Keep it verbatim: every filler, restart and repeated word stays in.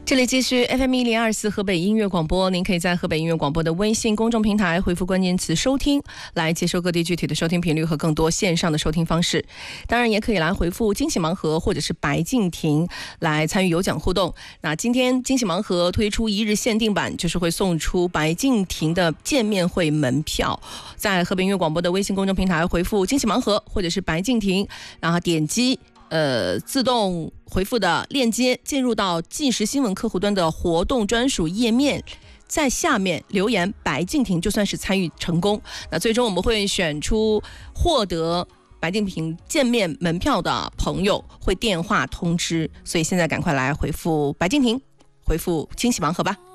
这里继续 F M 一零二四河北音乐广播，您可以在河北音乐广播的微信公众平台回复关键词收听，来接收各地具体的收听频率和更多线上的收听方式。当然也可以来回复惊喜盲盒或者是白敬亭来参与有奖互动。那今天惊喜盲盒推出一日限定版，就是会送出白敬亭的见面会门票，在河北音乐广播的微信公众平台回复惊喜盲盒或者是白敬亭，然后点击呃，自动回复的链接进入到即时新闻客户端的活动专属页面，在下面留言白敬亭，就算是参与成功。那最终我们会选出获得白敬亭见面门票的朋友，会电话通知，所以现在赶快来回复白敬亭，回复惊喜盲盒吧。